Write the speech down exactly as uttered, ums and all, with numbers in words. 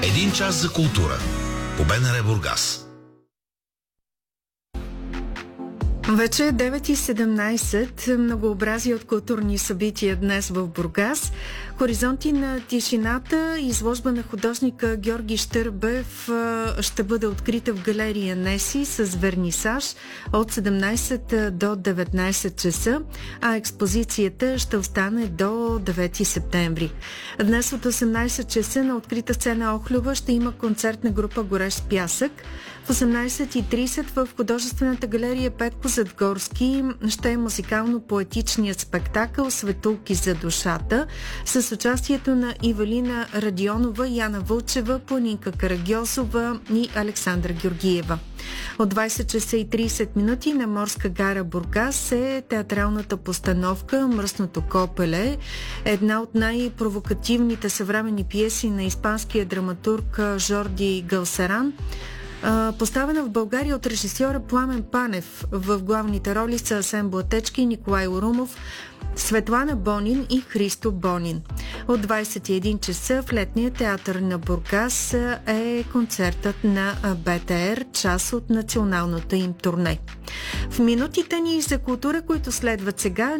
Един час за култура по БНР Бургас. Вече е девет и седемнайсет. Многообразие от културни събития днес в Бургас. Хоризонти на тишината, изложба на художника Георги Щърбев ще бъде открита в галерия Неси с вернисаж от седемнайсет до деветнайсет часа, а експозицията ще остане до девети септември. Днес от осемнайсет часа на открита сцена Охлюва ще има концертна група Горещ пясък. В осемнайсет и трийсет в художествената галерия Петко Задгорски ще е музикално-поетичният спектакъл Светулки за душата с участието на Ивелина Радионова, Яна Вълчева, Планинка Карагьосова и Александра Георгиева. От двайсет часа и трийсет минути на Морска гара Бургас е театралната постановка Мръсното копеле, една от най-провокативните съвременни пиеси на испанския драматург Жорди Галсеран, поставена в България от режисьора Пламен Панев. В главните роли са Асен Блатечки, Николай Орумов, Светлана Бонин и Христо Бонин. От двайсет и един часа в летния театър на Бургас е концертът на БТР, част от националното им турне. В минутите ни за култура, които следват сега,